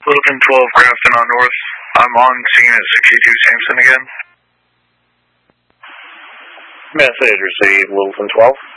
Littleton 12, Grafton on North. I'm on scene at 62 Sampson again. Message received, Littleton 12.